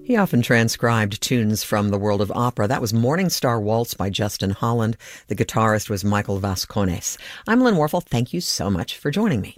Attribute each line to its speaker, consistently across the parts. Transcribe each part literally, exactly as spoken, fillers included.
Speaker 1: He often transcribed tunes from the world of opera. That was Morning Star Waltz by Justin Holland. The guitarist was Michael Vascones. I'm Lynn Warfel. Thank you so much for joining me.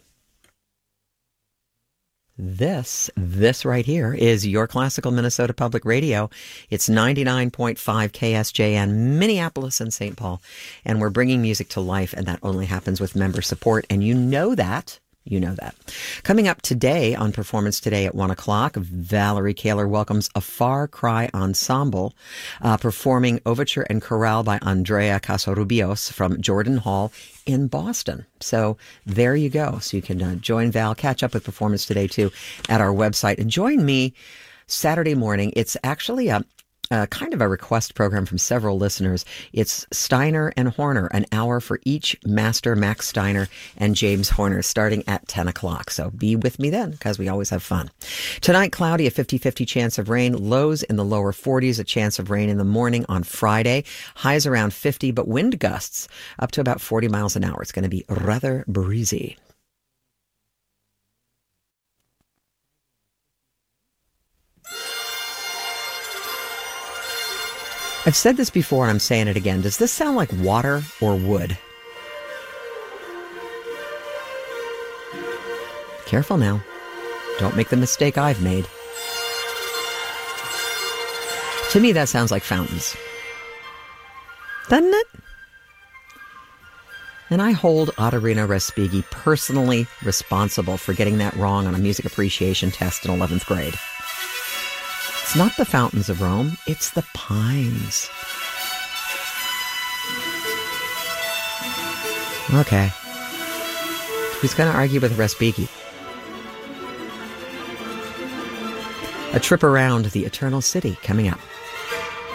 Speaker 1: This, this right here is your Classical Minnesota Public Radio. It's ninety-nine point five K S J N, Minneapolis and Saint Paul. And we're bringing music to life, and that only happens with member support. And you know that. You know that. Coming up today on Performance Today at one o'clock, Valerie Kaler welcomes a Far Cry Ensemble uh, performing Overture and Chorale by Andrea Casarubios from Jordan Hall in Boston. So there you go. So you can uh, join Val, catch up with Performance Today too at our website, and join me Saturday morning. It's actually a Uh, kind of a request program from several listeners. It's Steiner and Horner, an hour for each master, Max Steiner and James Horner, starting at ten o'clock. So be with me then, because we always have fun. Tonight, cloudy, a fifty-fifty chance of rain. Lows in the lower forties, a chance of rain in the morning on Friday. Highs around fifty, but wind gusts up to about forty miles an hour. It's going to be rather breezy. I've said this before, and I'm saying it again. Does this sound like water or wood? Careful now. Don't make the mistake I've made. To me, that sounds like fountains. Doesn't it? And I hold Otarina Respighi personally responsible for getting that wrong on a music appreciation test in eleventh grade. It's not the fountains of Rome, it's the pines. Okay. Who's going to argue with Respighi? A trip around the Eternal City coming up.